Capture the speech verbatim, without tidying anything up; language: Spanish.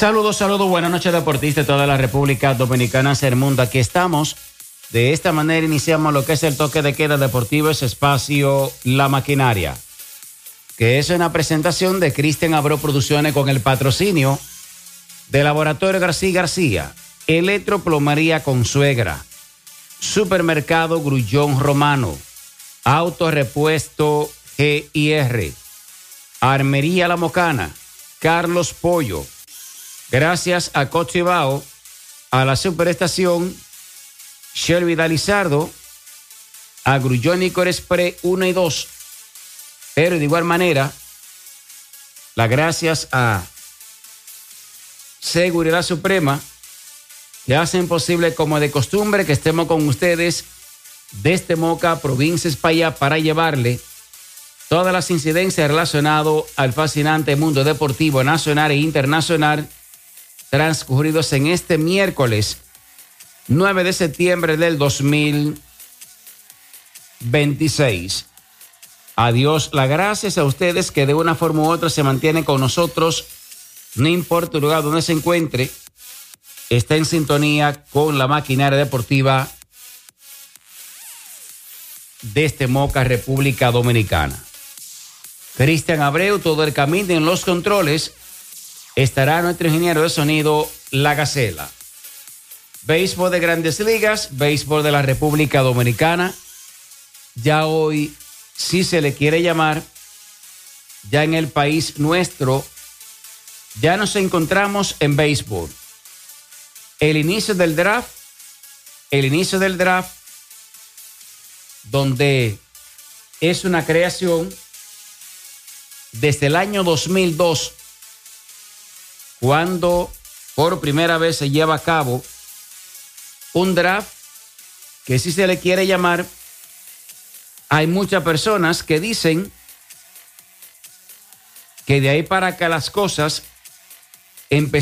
Saludos, saludos, buenas noches deportistas de toda la República Dominicana, el mundo. Aquí estamos. De esta manera iniciamos lo que es el toque de queda deportivo, ese espacio La Maquinaria, que es una presentación de Cristian Abreu Producciones con el patrocinio de Laboratorio García García, Electroplomería Consuegra, Supermercado Grullón Romano, Autorepuesto G I R, Armería La Mocana, Carlos Pollo. Gracias a Cochibao, a la Superestación, Shell Vidal Lizardo, a Grullón Licor Express uno y dos. Pero de igual manera, las gracias a Seguridad Suprema, que hacen posible como de costumbre que estemos con ustedes desde Moca, provincia España, para llevarle todas las incidencias relacionadas al fascinante mundo deportivo nacional e internacional transcurridos en este miércoles nueve de septiembre del dos mil veintiséis. Adiós, las gracias a ustedes que de una forma u otra se mantienen con nosotros, no importa el lugar donde se encuentre, está en sintonía con la maquinaria deportiva desde Moca, República Dominicana. Cristian Abreu, todo el camino en los controles. Estará nuestro ingeniero de sonido, La Gacela. Béisbol de Grandes Ligas, béisbol de la República Dominicana. Ya hoy, si se le quiere llamar, ya en el país nuestro, ya nos encontramos en béisbol. El inicio del draft, el inicio del draft, donde es una creación desde el año dos mil dos, cuando por primera vez se lleva a cabo un draft que, si se le quiere llamar, hay muchas personas que dicen que de ahí para acá las cosas empezaron